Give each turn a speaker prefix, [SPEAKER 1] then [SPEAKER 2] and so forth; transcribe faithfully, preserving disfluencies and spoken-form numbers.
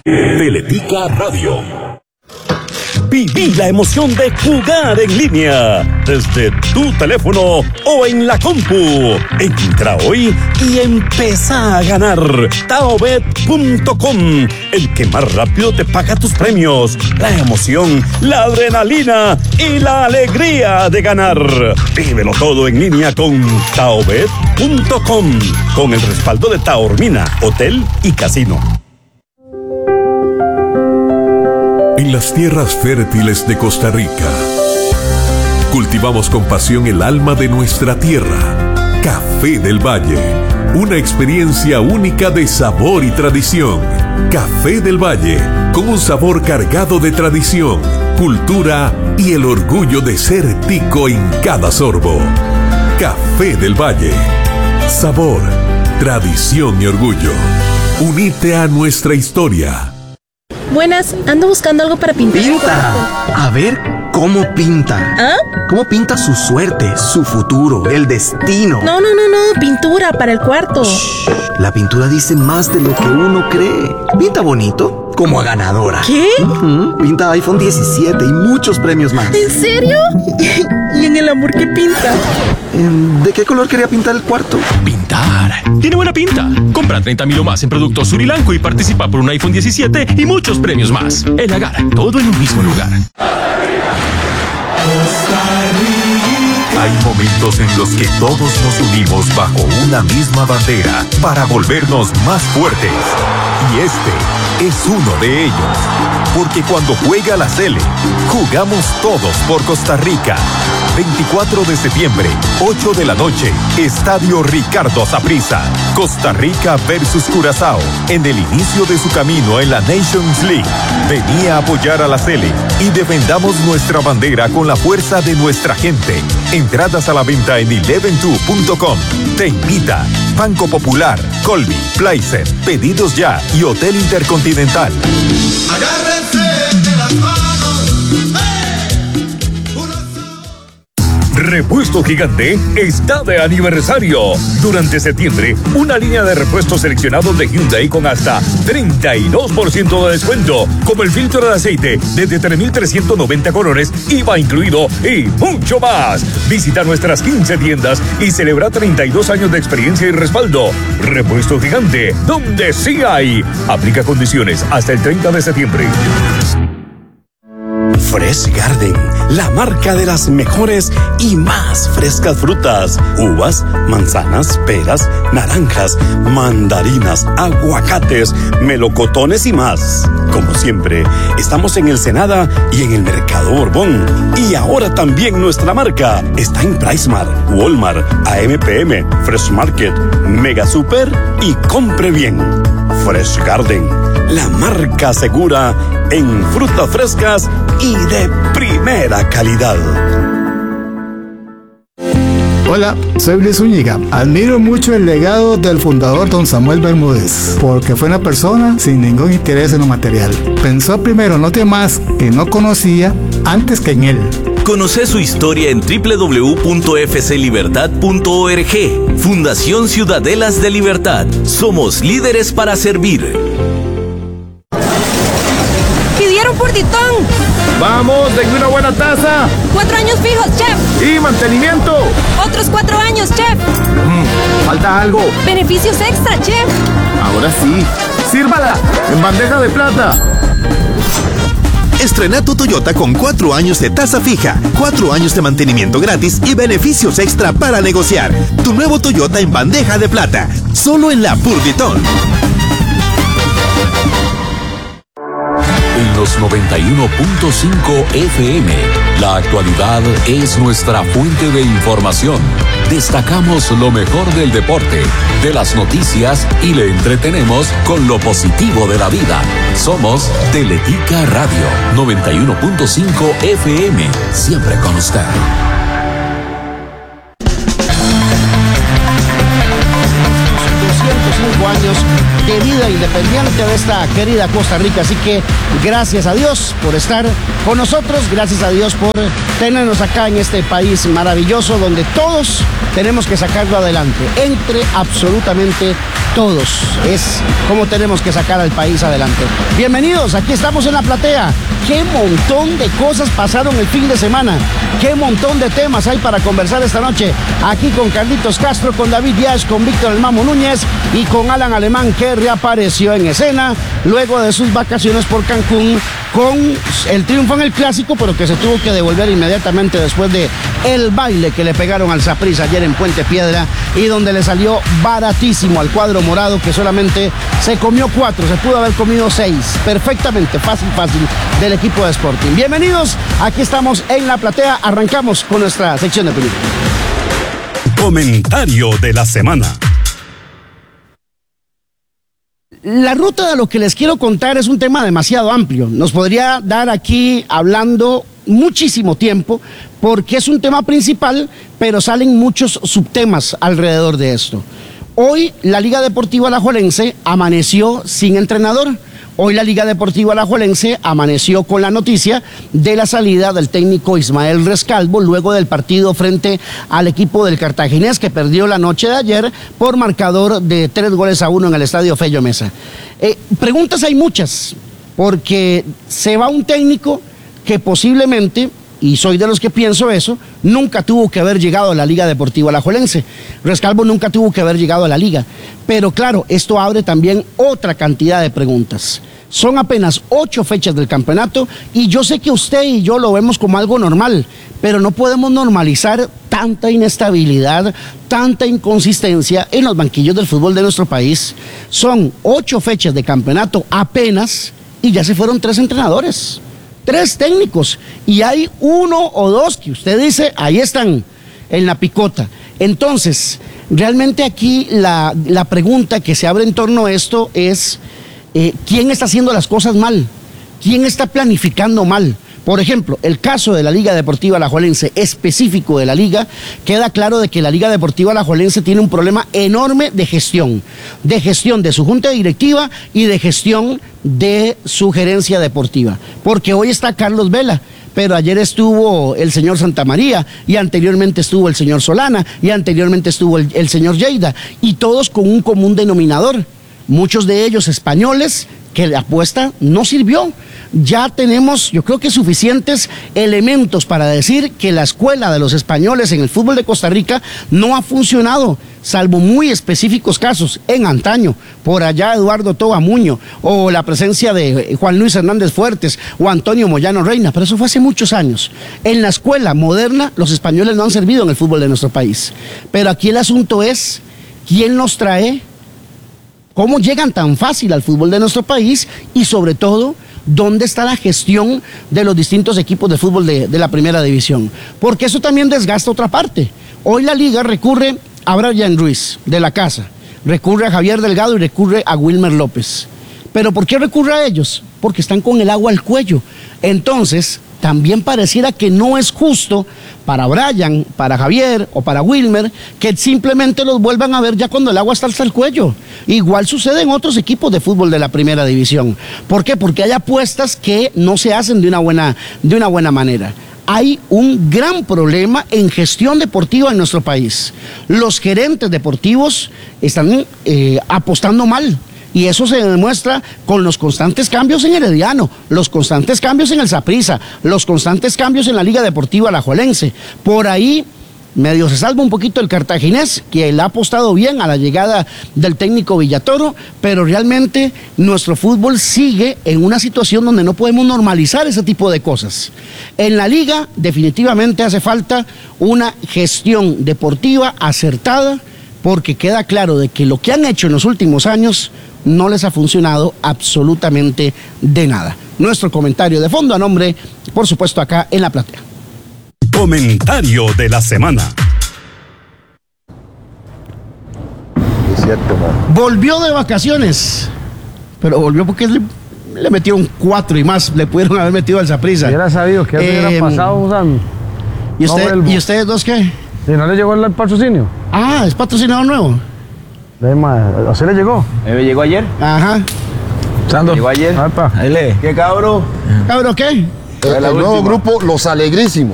[SPEAKER 1] Teletica Radio. Viví la emoción de jugar en línea desde tu teléfono o en la compu. Entra hoy y empezá a ganar. Taobet punto com, el que más rápido te paga tus premios. La emoción, la adrenalina y la alegría de ganar. Vívelo todo en línea con Taobet punto com, con el respaldo de Taormina, Hotel y Casino.
[SPEAKER 2] En las tierras fértiles de Costa Rica, cultivamos con pasión el alma de nuestra tierra. Café del Valle, una experiencia única de sabor y tradición. Café del Valle, con un sabor cargado de tradición, cultura y el orgullo de ser tico en cada sorbo. Café del Valle, sabor, tradición y orgullo. Unite a nuestra historia.
[SPEAKER 3] Buenas, ando buscando algo para pintar.
[SPEAKER 4] ¡Pinta! A ver cómo pinta.
[SPEAKER 3] ¿Ah?
[SPEAKER 4] ¿Cómo pinta su suerte, su futuro, el destino?
[SPEAKER 3] No, no, no, no, pintura para el cuarto.
[SPEAKER 4] Shh, la pintura dice más de lo que uno cree. Pinta bonito, como a ganadora.
[SPEAKER 3] ¿Qué?
[SPEAKER 4] Uh-huh. Pinta iPhone diecisiete y muchos premios más.
[SPEAKER 3] ¿En serio? ¿Y en el amor qué pinta?
[SPEAKER 4] ¿De qué color quería pintar el cuarto?
[SPEAKER 5] Pintar. Tiene buena pinta. Compra treinta mil o más en productos Surilanco y participa por un iPhone diecisiete y muchos premios más. El Agar, todo en un mismo lugar.
[SPEAKER 6] Hay momentos en los que todos nos unimos bajo una misma bandera para volvernos más fuertes. Y este es uno de ellos. Porque cuando juega la Sele, jugamos todos por Costa Rica. veinticuatro de septiembre, ocho de la noche, Estadio Ricardo Saprissa. Costa Rica versus Curazao, en el inicio de su camino en la Nations League. Venía a apoyar a la Sele y defendamos nuestra bandera con la fuerza de nuestra gente. Entradas a la venta en eleven two punto com. Te invita Banco Popular, Colby, Placer, Pedidos Ya y Hotel Intercontinental.
[SPEAKER 7] Agárrense de las manos.
[SPEAKER 1] Repuesto Gigante está de aniversario. Durante septiembre, una línea de repuestos seleccionados de Hyundai con hasta treinta y dos por ciento de descuento, como el filtro de aceite desde tres mil trescientos noventa colones, I V A incluido y mucho más. Visita nuestras quince tiendas y celebra treinta y dos años de experiencia y respaldo. Repuesto Gigante, donde sí hay. Aplica condiciones hasta el treinta de septiembre. Fresh Garden, la marca de las mejores y más frescas frutas, uvas, manzanas, peras, naranjas, mandarinas, aguacates, melocotones y más. Como siempre, estamos en el Senada y en el Mercado Borbón. Y ahora también nuestra marca está en PriceMart, Walmart, A M P M, Fresh Market, Mega Super y Compre Bien. Fresh Garden, la marca segura en frutas frescas y de primera calidad.
[SPEAKER 8] Hola, soy Luis Zúñiga. Admiro mucho el legado del fundador don Samuel Bermúdez, porque fue una persona sin ningún interés en lo material. Pensó primero en los demás que no conocía antes que en él.
[SPEAKER 9] Conoce su historia en doble u doble u doble u punto f c libertad punto org. Fundación Ciudadelas de Libertad. Somos líderes para servir.
[SPEAKER 3] ¡Pidieron Purtitón!
[SPEAKER 10] ¡Vamos! ¡Denme una buena taza!
[SPEAKER 3] ¡Cuatro años fijos, chef!
[SPEAKER 10] ¡Y mantenimiento!
[SPEAKER 3] ¡Otros cuatro años, chef!
[SPEAKER 10] Mm, falta algo.
[SPEAKER 3] ¡Beneficios extra, chef!
[SPEAKER 10] Ahora sí. ¡Sírvala! ¡En bandeja de plata!
[SPEAKER 11] Estrena tu Toyota con cuatro años de tasa fija, cuatro años de mantenimiento gratis y beneficios extra para negociar. Tu nuevo Toyota en bandeja de plata, solo en la Purtitón.
[SPEAKER 1] En los noventa y uno punto cinco F M, la actualidad es nuestra fuente de información. Destacamos lo mejor del deporte, de las noticias y le entretenemos con lo positivo de la vida. Somos Teletica Radio, noventa y uno punto cinco F M, siempre con usted.
[SPEAKER 12] doscientos cinco años de vida independiente de esta querida Costa Rica, así que gracias a Dios por estar con nosotros, gracias a Dios por tenernos acá en este país maravilloso donde todos tenemos que sacarlo adelante, entre absolutamente todos. Es como tenemos que sacar al país adelante. Bienvenidos, aquí estamos en La Platea. Qué montón de cosas pasaron el fin de semana. Qué montón de temas hay para conversar esta noche. Aquí con Carlitos Castro, con David Díaz, con Víctor El Mamo Núñez y con Alan Alemán, que reapareció en escena luego de sus vacaciones por Cancún con el triunfo en el Clásico, pero que se tuvo que devolver inmediatamente después de el baile que le pegaron al Saprissa ayer en Puente Piedra y donde le salió baratísimo al cuadro morado, que solamente se comió cuatro, se pudo haber comido seis, perfectamente fácil, fácil del equipo de Sporting. Bienvenidos, aquí estamos en La Platea, arrancamos con nuestra sección de película.
[SPEAKER 1] Comentario de la semana.
[SPEAKER 12] La ruta de lo que les quiero contar es un tema demasiado amplio. Nos podría dar aquí hablando muchísimo tiempo porque es un tema principal, pero salen muchos subtemas alrededor de esto. Hoy la Liga Deportiva Alajuelense amaneció sin entrenador. Hoy la Liga Deportiva Alajuelense amaneció con la noticia de la salida del técnico Ismael Rescalvo luego del partido frente al equipo del Cartaginés, que perdió la noche de ayer por marcador de tres goles a uno en el estadio Fello Mesa. Eh, preguntas hay muchas, porque se va un técnico que posiblemente, y soy de los que pienso eso, nunca tuvo que haber llegado a la Liga Deportiva Alajuelense. Rescalvo nunca tuvo que haber llegado a la Liga. Pero claro, esto abre también otra cantidad de preguntas. Son apenas ocho fechas del campeonato y yo sé que usted y yo lo vemos como algo normal, pero no podemos normalizar tanta inestabilidad, tanta inconsistencia en los banquillos del fútbol de nuestro país. Son ocho fechas de campeonato apenas y ya se fueron tres entrenadores. Tres técnicos y hay uno o dos que usted dice, ahí están, en la picota. Entonces, realmente aquí la, la pregunta que se abre en torno a esto es, eh, ¿quién está haciendo las cosas mal? ¿Quién está planificando mal? Por ejemplo, el caso de la Liga Deportiva Alajuelense, específico de la Liga, queda claro de que la Liga Deportiva Alajuelense tiene un problema enorme de gestión, de gestión de su junta directiva y de gestión de su gerencia deportiva, porque hoy está Carlos Vela, pero ayer estuvo el señor Santamaría y anteriormente estuvo el señor Solana y anteriormente estuvo el, el señor Lleida, y todos con un común denominador, muchos de ellos españoles, que la apuesta no sirvió. Ya tenemos, yo creo que suficientes elementos para decir que la escuela de los españoles en el fútbol de Costa Rica no ha funcionado, salvo muy específicos casos en antaño, por allá Eduardo Toba Muño, o la presencia de Juan Luis Hernández Fuertes, o Antonio Moyano Reina, pero eso fue hace muchos años. En la escuela moderna, los españoles no han servido en el fútbol de nuestro país. Pero aquí el asunto es, ¿quién los trae? ¿Cómo llegan tan fácil al fútbol de nuestro país? Y sobre todo, ¿dónde está la gestión de los distintos equipos de fútbol de, de la primera división? Porque eso también desgasta otra parte. Hoy la Liga recurre a Brian Ruiz, de la casa, recurre a Javier Delgado y recurre a Wilmer López. ¿Pero por qué recurre a ellos? Porque están con el agua al cuello. Entonces, también pareciera que no es justo para Brian, para Javier o para Wilmer que simplemente los vuelvan a ver ya cuando el agua está hasta el cuello. Igual sucede en otros equipos de fútbol de la primera división. ¿Por qué? Porque hay apuestas que no se hacen de una buena, de una buena manera. Hay un gran problema en gestión deportiva en nuestro país. Los gerentes deportivos están eh, apostando mal. Y eso se demuestra con los constantes cambios en Herediano, los constantes cambios en el Saprissa, los constantes cambios en la Liga Deportiva Alajuelense. Por ahí medio se salva un poquito el Cartaginés, que le ha apostado bien a la llegada del técnico Villatoro, pero realmente nuestro fútbol sigue en una situación donde no podemos normalizar ese tipo de cosas. En la Liga definitivamente hace falta una gestión deportiva acertada, porque queda claro de que lo que han hecho en los últimos años no les ha funcionado absolutamente de nada. Nuestro comentario de fondo a nombre, por supuesto, acá en La Platea.
[SPEAKER 1] Comentario de la semana.
[SPEAKER 13] Es cierto, man.
[SPEAKER 12] Volvió de vacaciones, pero volvió porque le, le metieron cuatro y más, le pudieron haber metido al Saprissa.
[SPEAKER 10] Hubiera sabido que eh, hubiera pasado, San.
[SPEAKER 12] ¿Y, usted, no ¿Y ustedes dos qué?
[SPEAKER 10] ¿Y no le llegó el patrocinio?
[SPEAKER 12] Ah, ¿es patrocinador nuevo?
[SPEAKER 10] ¿A usted le llegó?
[SPEAKER 13] ¿Me llegó ayer?
[SPEAKER 12] Ajá.
[SPEAKER 13] ¿Sando? ¿Llegó ayer?
[SPEAKER 10] Apa.
[SPEAKER 13] Ahí le. ¿Qué cabro?
[SPEAKER 12] ¿Cabro qué?
[SPEAKER 14] El, el nuevo grupo Los Alegrísimos.